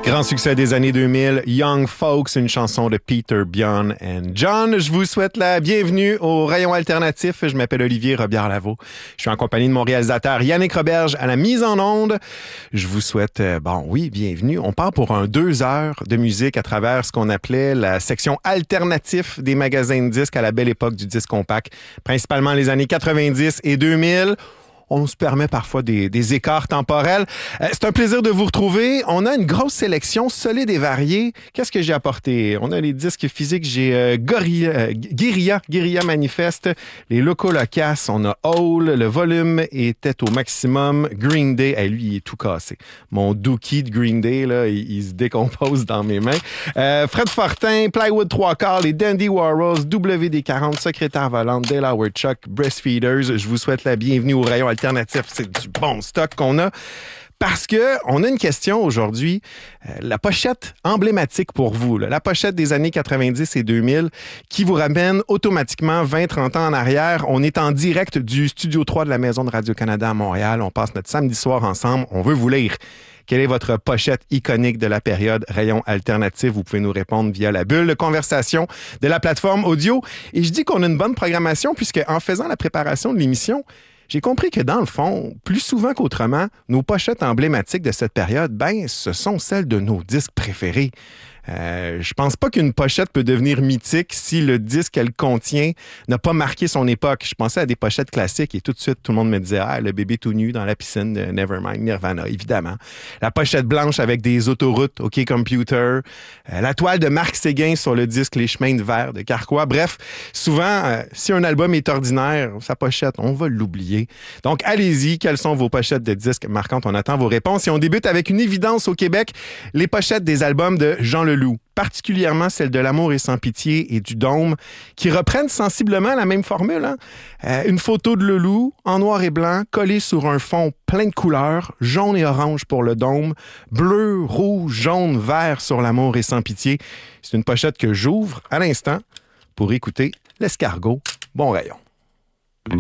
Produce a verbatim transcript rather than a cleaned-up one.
Grand succès des années deux mille, Young Folks, une chanson de Peter, Bjorn and John. Je vous souhaite la bienvenue au Rayon Alternatif. Je m'appelle Olivier Robillard-Lavaux. Je suis en compagnie de mon réalisateur Yannick Roberge à la mise en onde. Je vous souhaite, euh, bon, oui, bienvenue. On part pour un deux heures de musique à travers ce qu'on appelait la section alternatif des magasins de disques à la belle époque du disque compact, principalement les années quatre-vingt-dix et deux mille. On se permet parfois des, des écarts temporels. Euh, c'est un plaisir de vous retrouver. On a une grosse sélection solide et variée. Qu'est-ce que j'ai apporté? On a les disques physiques. J'ai euh, Gorilla, euh, Guérilla, Guérilla Manifeste, les locaux locaces. On a Hole, le volume était au maximum. Green Day, hey, lui, il est tout cassé. Mon Dookie de Green Day, là, il, il se décompose dans mes mains. Euh, Fred Fortin, Plywood trois quarts, les Dandy Warhols, W D quarante, Secrétaire volante, Delaware Chuck, Breastfeeders. Je vous souhaite la bienvenue au Rayon Alternatif. C'est du bon stock qu'on a. Parce que on a une question aujourd'hui. Euh, la pochette emblématique pour vous, là, la pochette des années quatre-vingt-dix et deux mille qui vous ramène automatiquement vingt à trente ans en arrière. On est en direct du Studio trois de la Maison de Radio-Canada à Montréal. On passe notre samedi soir ensemble. On veut vous lire. Quelle est votre pochette iconique de la période Rayon Alternatif? Vous pouvez nous répondre via la bulle de conversation de la plateforme audio. Et je dis qu'on a une bonne programmation puisque en faisant la préparation de l'émission, j'ai compris que dans le fond, plus souvent qu'autrement, nos pochettes emblématiques de cette période, ben, ce sont celles de nos disques préférés. Euh, je pense pas qu'une pochette peut devenir mythique si le disque qu'elle contient n'a pas marqué son époque. Je pensais à des pochettes classiques et tout de suite, tout le monde me disait « Ah, le bébé tout nu dans la piscine de Nevermind, Nirvana », évidemment. La pochette blanche avec des autoroutes, OK Computer. Euh, la toile de Marc Séguin sur le disque Les chemins de verre de Carquois. Bref, souvent, euh, si un album est ordinaire, sa pochette, on va l'oublier. Donc, allez-y. Quelles sont vos pochettes de disques marquantes? On attend vos réponses. Et on débute avec une évidence au Québec, les pochettes des albums de Jean Leloup, particulièrement celle de L'amour est sans pitié et du Dôme, qui reprennent sensiblement la même formule. Hein? Euh, une photo de Leloup en noir et blanc, collée sur un fond plein de couleurs, jaune et orange pour le Dôme, bleu, rouge, jaune, vert sur L'amour est sans pitié. C'est une pochette que j'ouvre à l'instant pour écouter l'escargot. Bon rayon.